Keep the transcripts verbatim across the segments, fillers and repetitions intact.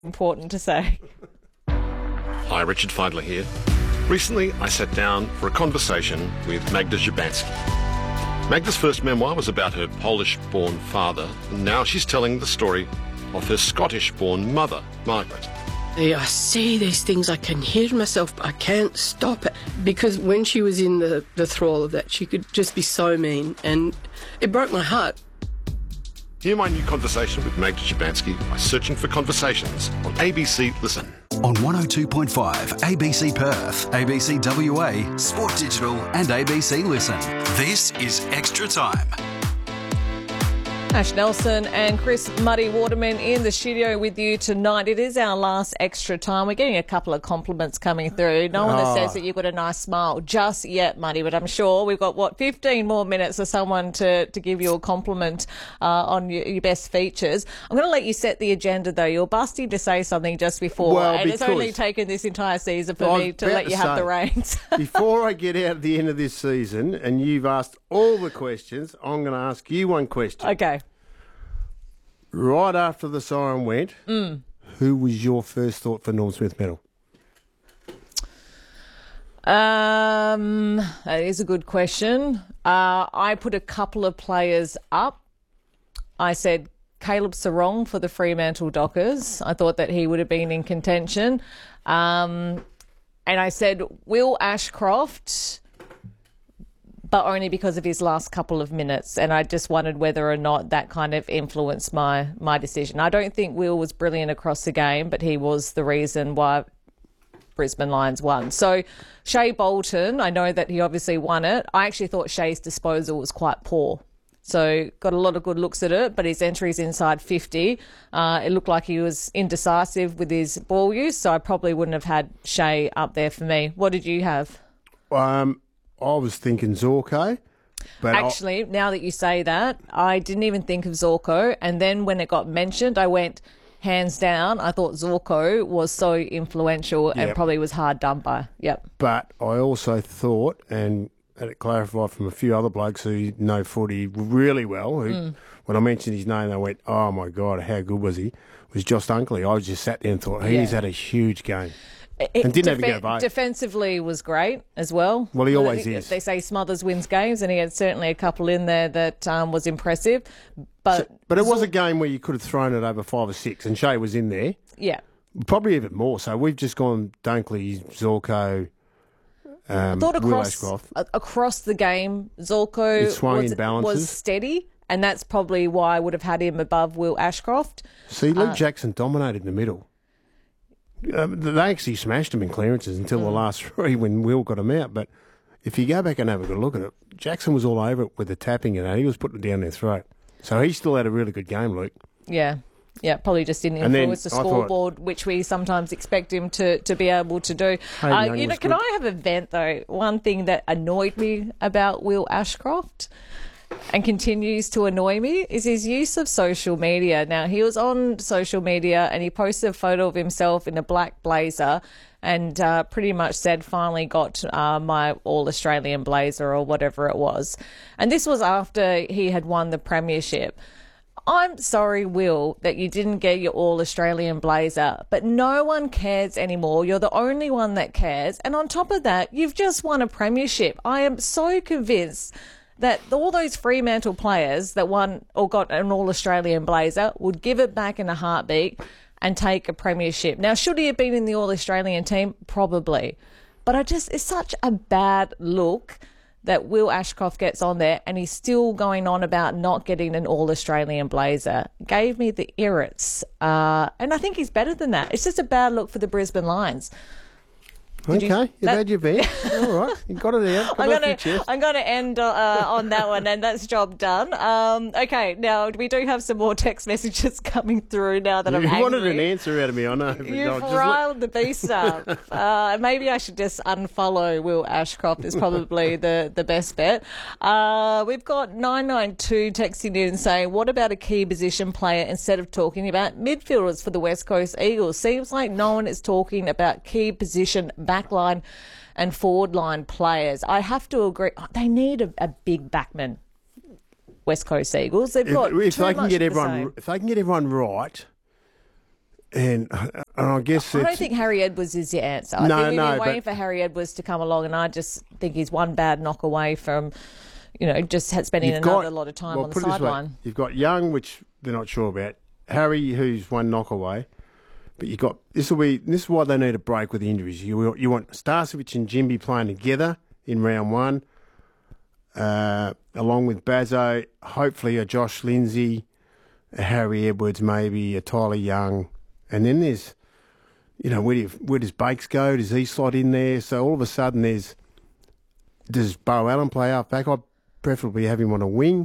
important to say. Hi, Richard Feidler here. Recently, I sat down for a conversation with Magda Szubanski. Magda's first memoir was about her Polish-born father, and now she's telling the story of her Scottish-born mother, Margaret. I say these things, I can hear myself, but I can't stop it. Because when she was in the, the thrall of that, she could just be so mean, and it broke my heart. Hear my new conversation with Magda Szubanski by searching for Conversations on A B C Listen. On one oh two point five A B C Perth, A B C W A, Sport Digital and A B C Listen. This is Extra Time. Ash Nelson and Chris Muddy Waterman in the studio with you tonight. It is our last Extra Time. We're getting a couple of compliments coming through. No one that says that you've got a nice smile just yet, Muddy, but I'm sure we've got, what, fifteen more minutes for someone to, to give you a compliment uh, on your, your best features. I'm going to let you set the agenda, though. You're busting to say something just before, well, and it's only taken this entire season for me to let you to have say, the reins. Before I get out at the end of this season, and you've asked all the questions, I'm going to ask you one question. Okay. Right after the siren went, mm. who was your first thought for Norm Smith medal? Um, that is a good question. Uh, I put a couple of players up. I said Caleb Sarong for the Fremantle Dockers. I thought that he would have been in contention. Um, and I said Will Ashcroft, but only because of his last couple of minutes. And I just wondered whether or not that kind of influenced my, my decision. I don't think Will was brilliant across the game, but he was the reason why Brisbane Lions won. So Shea Bolton, I know that he obviously won it. I actually thought Shea's disposal was quite poor. So got a lot of good looks at it, but his entry's inside fifty. Uh, it looked like he was indecisive with his ball use, so I probably wouldn't have had Shea up there for me. What did you have? Um... I was thinking Zorko. But Actually, I'll... now that you say that, I didn't even think of Zorko. And then when it got mentioned, I went, hands down, I thought Zorko was so influential yep. and probably was hard done by. Yep. But I also thought, and had it clarified from a few other blokes who know footy really well, who, mm. when I mentioned his name, they went, oh, my God, how good was he? Was Josh Dunkley. I just sat there and thought, he's yeah. had a huge game. It, and didn't def- have to go defensively was great as well. Well, he always they, is. They say Smothers wins games, and he had certainly a couple in there that um, was impressive. But so, but it was a game where you could have thrown it over five or six, and Shea was in there. Yeah. Probably even more. So we've just gone Dunkley, Zorko, um, I thought across, Will Ashcroft. across the game, Zorko swung was, in balances. was steady, and that's probably why I would have had him above Will Ashcroft. See, Luke uh, Jackson dominated in the middle. Um, they actually smashed him in clearances until mm. the last three when Will got him out. But if you go back and have a good look at it, Jackson was all over it with the tapping and that. He was putting it down their throat. So he still had a really good game, Luke. Yeah. Yeah, probably just didn't and influence the thought, scoreboard, which we sometimes expect him to, to be able to do. Uh, you know, can good. I have a vent, though? One thing that annoyed me about Will Ashcroft and continues to annoy me is his use of social media. Now, he was on social media and he posted a photo of himself in a black blazer and uh, pretty much said, finally got uh, my All-Australian blazer or whatever it was. And this was after he had won the premiership. I'm sorry, Will, that you didn't get your All-Australian blazer, but no one cares anymore. You're the only one that cares. And on top of that, you've just won a premiership. I am so convinced that all those Fremantle players that won or got an All-Australian blazer would give it back in a heartbeat and take a premiership. Now, should he have been in the All-Australian team? Probably. But I just, it's such a bad look that Will Ashcroft gets on there and he's still going on about not getting an All-Australian blazer. Gave me the irrits. Uh, and I think he's better than that. It's just a bad look for the Brisbane Lions. Did okay, you, you've that, had your vent. All right, you got it out. I'm going to I'm going to end uh, on that one, and that's job done. Um, okay, now we do have some more text messages coming through now that you I'm angry. You wanted an answer out of me, I know. You've riled the beast up. uh, maybe I should just unfollow Will Ashcroft is probably the, the best bet. Uh, we've got nine nine two texting in saying, what about a key position player instead of talking about midfielders for the West Coast Eagles? Seems like no one is talking about key position backline and forward line players. I have to agree. They need a, a big backman. West Coast Eagles. They've got if, if too they can much get the everyone, same. if they can get everyone right, And, and I guess I don't think Harry Edwards is the answer. I No, think we've no, been but- waiting for Harry Edwards to come along, and I just think he's one bad knock away from, you know, just had spending You've another got- lot of time well, on the put it this way, sideline. You've got Young, which they're not sure about. Harry, who's one knock away. But you got this will be this is why they need a break with the injuries. You you want Starcevic and Jimby playing together in round one, uh, along with Bazzo, hopefully a Josh Lindsay, a Harry Edwards, maybe a Tyler Young, and then there's, you know, where do you, where does Bakes go? Does he slot in there? So all of a sudden there's does Bo Allen play half back? I'd preferably have him on a wing.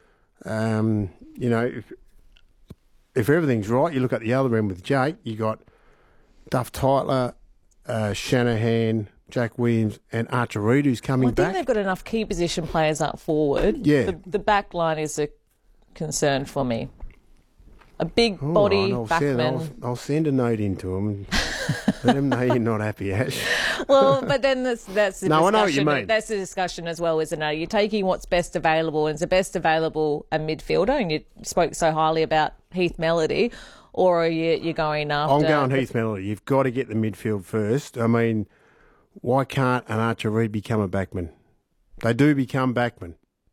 Um, you know. If, If everything's right, you look at the other end with Jake, you got Duff Tytler, uh, Shanahan, Jack Williams, and Archer Reid, who's coming Well, I think back. they've got enough key position players up forward. Yeah. The, the back line is a concern for me. A big All body right, I'll send, backman. I'll, I'll send a note into him and let him know you're not happy, Ash. Well, but then that's that's the No, I discussion. know what you mean. That's the discussion as well, isn't it? You're taking what's best available, and is the best available a midfielder? And you spoke so highly about Heath Melody, or are you you're going after? I'm going Heath Melody. You've got to get the midfield first. I mean, why can't an Archer Reid become a backman? They do become backmen.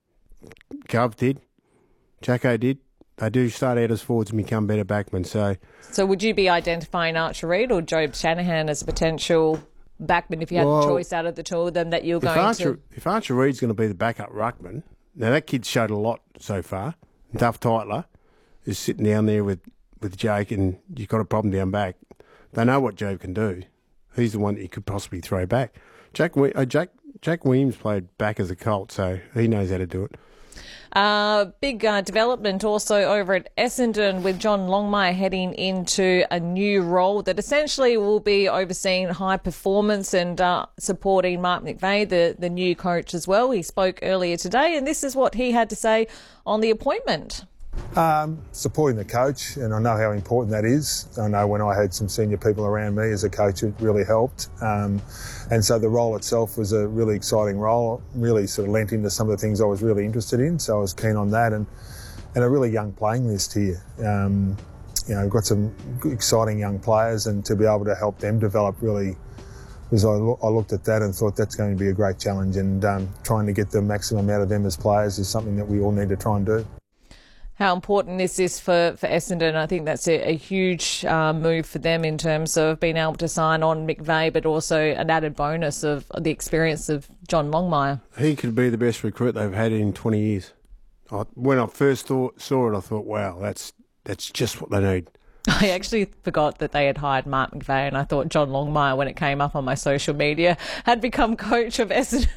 Gov did. Jacko did. They do start out as forwards and become better backmen. So, So would you be identifying Archer Reid or Job Shanahan as a potential backman if you had Well, a choice out of the two of them that you're if going Archer, to? if Archer Reid's going to be the backup ruckman, now that kid's showed a lot so far. Duff Tytler is sitting down there with, with Jake, and you've got a problem down back. They know what Job can do. He's the one that you could possibly throw back. Jack, Wi- uh, Jack, Jack Williams played back as a Colt, so he knows how to do it. Uh, big uh, development also over at Essendon with John Longmire heading into a new role that essentially will be overseeing high performance and uh, supporting Mark McVeigh, the, the new coach as well. He spoke earlier today, and this is what he had to say on the appointment. Um, supporting the coach, and I know how important that is. I know when I had some senior people around me as a coach, it really helped. Um, and so the role itself was a really exciting role, really sort of lent into some of the things I was really interested in, so I was keen on that. And, and a really young playing list here. Um, you know, we've got some exciting young players, and to be able to help them develop really, was I, lo- I looked at that and thought that's going to be a great challenge, and um, trying to get the maximum out of them as players is something that we all need to try and do. How important is this for, for Essendon? I think that's a, a huge uh, move for them in terms of being able to sign on McVeigh, but also an added bonus of the experience of John Longmire. He could be the best recruit they've had in twenty years. I, when I first thought, saw it, I thought, wow, that's that's just what they need. I actually forgot that they had hired Mark McVeigh, and I thought John Longmire, when it came up on my social media, had become coach of Essendon.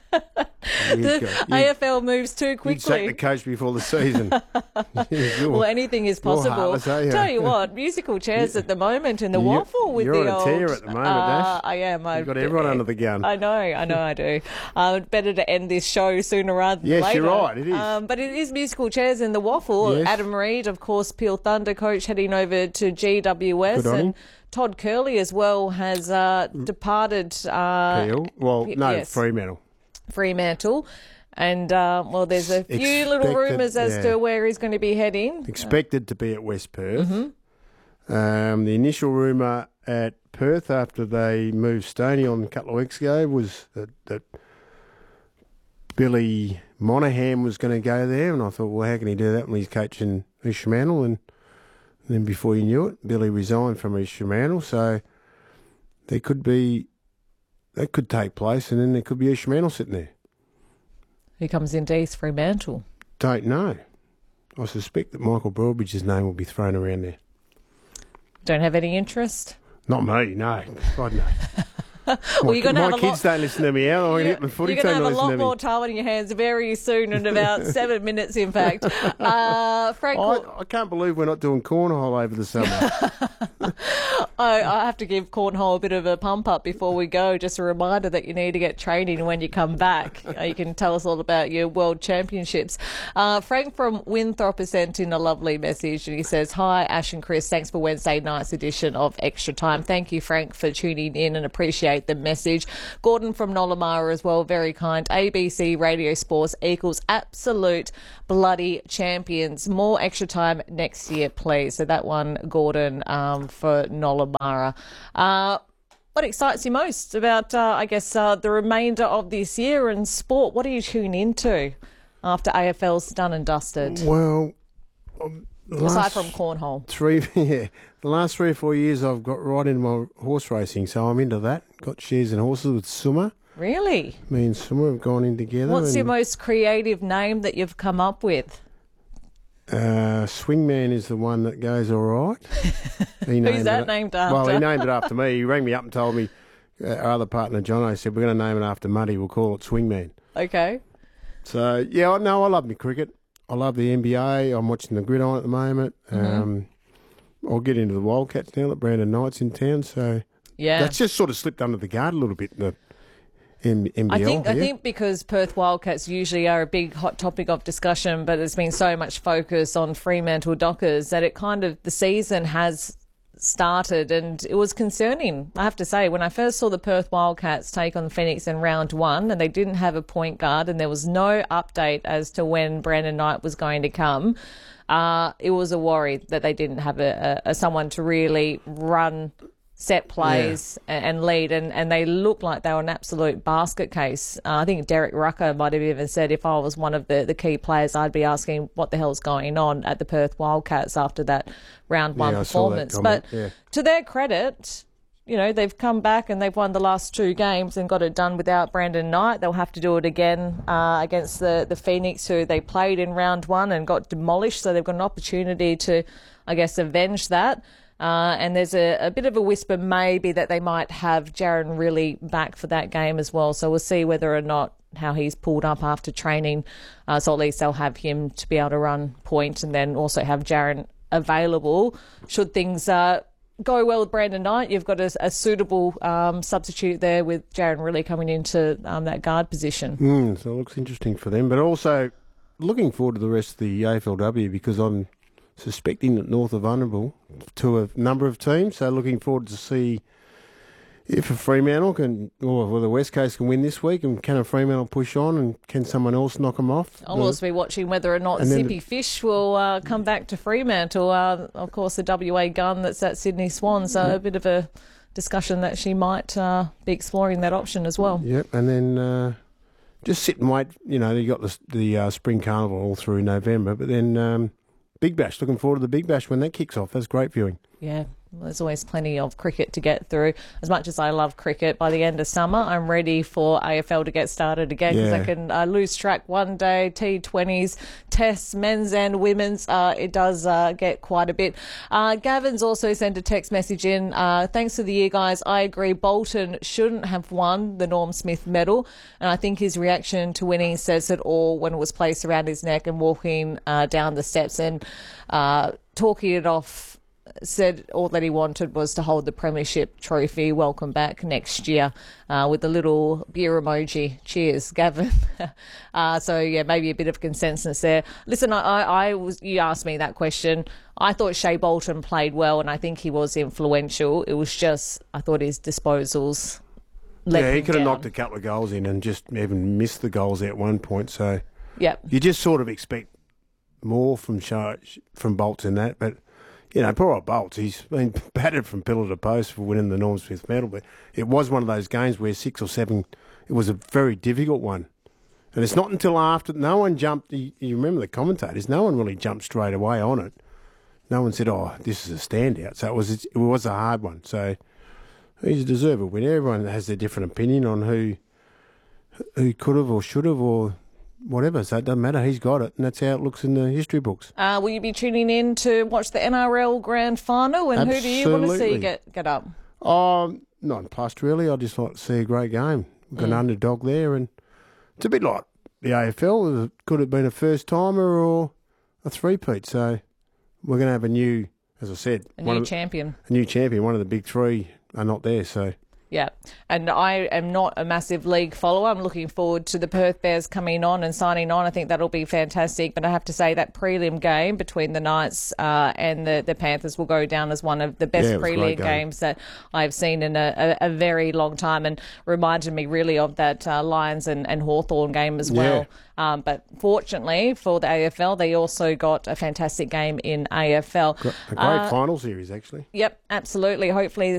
The go. A F L moves too You'd sack the quickly. coach before the season. You're- Well, anything is you're possible. heartless, are you? Tell you what, musical chairs at the moment in the You're- waffle with you're the on a old. tear at the moment, uh, Ash. I am. You've got everyone under the gun. I know, I know, I do. Uh, better to end this show sooner rather than Yes, later. you're right, it is. Um, but it is musical chairs in the waffle. Yes. Adam Reid, of course, Peel Thunder coach, heading over to G W S, Good on and him. Todd Curley as well has uh, departed. Uh, Peel. Well, P- no, yes. Fremantle. Fremantle. And, uh, well, there's a few little Expected, rumours as yeah. to where he's going to be heading. Expected to be at West Perth. Mm-hmm. Um, the initial rumour at Perth after they moved Stoney on a couple of weeks ago was that, that Billy Monahan was going to go there, and I thought, well, how can he do that when he's coaching East Fremantle? And then before you knew it, Billy resigned from East Fremantle, so there could be, that could take place, and then there could be East Fremantle sitting there. Who comes into East Fremantle? Don't know. I suspect that Michael Broadbridge's name will be thrown around there. Don't have any interest? Not me, no. God, no. Well, you're going to my have a kids lot. don't listen to me out. I'm going to get my footy You're team going to to have a listen lot to me. more time on your hands very soon, in about seven minutes, in fact. Uh, Frank, I, I can't believe we're not doing cornhole over the summer. I, I have to give Cornhole a bit of a pump up before we go. Just a reminder that you need to get training when you come back. Uh, you can tell us all about your World Championships. Uh, Frank from Winthrop has sent in a lovely message and he says, "Hi, Ash and Chris. Thanks for Wednesday night's edition of Extra Time." Thank you, Frank, for tuning in and appreciate the message. Gordon from Nollamara as well, very kind. A B C Radio Sports equals absolute bloody champions. More Extra Time next year, please. So that one, Gordon, um, for Nollamara. Uh, what excites you most about, uh, I guess, uh, the remainder of this year in sport? What are you tuning into after A F L's done and dusted? Well, um, aside from cornhole, three, yeah, the last three or four years I've got right into my horse racing, so I'm into that. Got shares in horses with Summer. Really? Me and Summer have gone in together. What's your most creative name that you've come up with? Uh, Swingman is the one that goes all right. He Who's that it, named after? Well, he named it after me. He rang me up and told me, uh, our other partner, John, I said, we're going to name it after Muddy. We'll call it Swingman. Okay. So, yeah, no, I love my cricket. I love the N B A. I'm watching the Gridiron at the moment. Mm-hmm. Um, I'll get into the Wildcats now that Brandon Knight's in town. So, yeah, that's just sort of slipped under the guard a little bit in the N B L. I think yeah. I think because Perth Wildcats usually are a big hot topic of discussion, but there's been so much focus on Fremantle Dockers that it kind of, the season has started and it was concerning, I have to say. When I first saw the Perth Wildcats take on the Phoenix in round one and they didn't have a point guard and there was no update as to when Brandon Knight was going to come, uh, it was a worry that they didn't have a, a, a someone to really run set plays yeah. and lead, and, and they looked like they were an absolute basket case. Uh, I think Derek Rucker might have even said if I was one of the, the key players, I'd be asking what the hell's going on at the Perth Wildcats after that round one yeah, performance. But yeah. to their credit, you know, they've come back and they've won the last two games and got it done without Brandon Knight. They'll have to do it again uh, against the, the Phoenix, who they played in round one and got demolished. So they've got an opportunity to, I guess, avenge that. Uh, and there's a, a bit of a whisper maybe that they might have Jaron Riley back for that game as well. So we'll see whether or not how he's pulled up after training. Uh, so at least they'll have him to be able to run point and then also have Jaron available. Should things uh, go well with Brandon Knight, you've got a, a suitable um, substitute there with Jaron Riley coming into um, that guard position. Mm, so it looks interesting for them. But also looking forward to the rest of the A F L W because I'm suspecting that North are vulnerable to a number of teams, so looking forward to see if a Fremantle can, or well, the West Coast can win this week, and can a Fremantle push on, and can someone else knock them off? I'll also be watching whether or not Zippy Fish will uh, come back to Fremantle. Uh, of course, the W A gun that's at Sydney Swans, so a bit of a discussion that she might uh, be exploring that option as well. Yep, and then uh, just sit and wait. You know, you got the, the uh, Spring Carnival all through November, but then Um, Big Bash, looking forward to the Big Bash when that kicks off. That's great viewing. Yeah, there's always plenty of cricket to get through. As much as I love cricket, by the end of summer, I'm ready for A F L to get started again because yeah. I can uh, lose track one day, T twenties, tests, men's and women's. Uh, it does uh, get quite a bit. Uh, Gavin's also sent a text message in. Uh, Thanks for the year, guys. I agree Bolton shouldn't have won the Norm Smith medal. And I think his reaction to winning says it all when it was placed around his neck and walking uh, down the steps and uh, talking it off. Said all that he wanted was to hold the premiership trophy. Welcome back next year uh, with the little beer emoji. Cheers, Gavin. uh, so, yeah, maybe a bit of consensus there. Listen, I, I was. You asked me that question. I thought Shea Bolton played well, and I think he was influential. It was just, I thought his disposals let Yeah, he could have down. knocked a couple of goals in and just even missed the goals at one point. So, yep. you just sort of expect more from Shea, from Bolts in that, but. You know, poor old Bolts, he's been battered from pillar to post for winning the Norm Smith medal, but it was one of those games where six or seven, it was a very difficult one. And it's not until after, no one jumped, you, you remember the commentators, no one really jumped straight away on it. No one said, oh, this is a standout. So it was it was a hard one. So he's a deserved winner. Everyone has their different opinion on who who could have or should have or whatever, so it doesn't matter. He's got it, and that's how it looks in the history books. Uh, will you be tuning in to watch the N R L Grand Final? And Absolutely. who do you want to see get, get up? Um, not plussed, really. I just like to see a great game. We've got mm. an underdog there, and it's a bit like the A F L. It could have been a first-timer or a three-peat, so we're going to have a new as I said, A one new of the, champion. a new champion. One of the big three are not there, so. Yeah, and I am not a massive league follower. I'm looking forward to the Perth Bears coming on and signing on. I think that'll be fantastic. But I have to say that prelim game between the Knights uh, and the, the Panthers will go down as one of the best Yeah, it was a prelim great game. games that I've seen in a, a, a very long time, and reminded me really of that uh, Lions and, and Hawthorn game as well. Yeah. Um, but fortunately for the A F L, they also got a fantastic game in A F L. A great Uh, final series, actually. Yep, absolutely. Hopefully